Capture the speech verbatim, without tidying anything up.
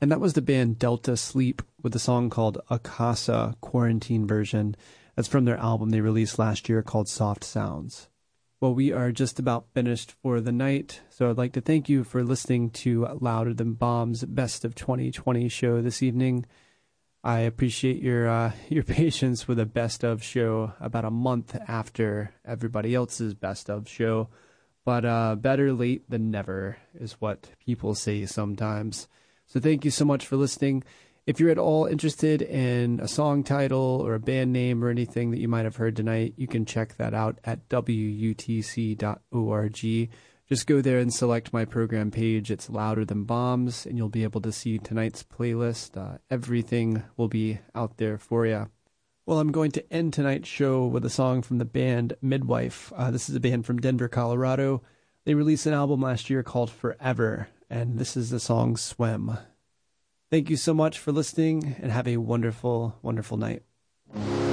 And that was the band Delta Sleep with a song called Akasa Quarantine Version. That's from their album they released last year called Soft Sounds. Well, we are just about finished for the night, so I'd like to thank you for listening to Louder Than Bombs Best of twenty twenty show this evening. I appreciate your uh, your patience with a Best of show about a month after everybody else's Best of show. But uh, better late than never is what people say sometimes. So thank you so much for listening. If you're at all interested in a song title or a band name or anything that you might have heard tonight, you can check that out at W U T C dot org. Just go there and select my program page. It's Louder Than Bombs, and you'll be able to see tonight's playlist. Uh, everything will be out there for you. Well, I'm going to end tonight's show with a song from the band Midwife. Uh, this is a band from Denver, Colorado. They released an album last year called Forever, and this is the song Swim. Thank you so much for listening, and have a wonderful, wonderful night.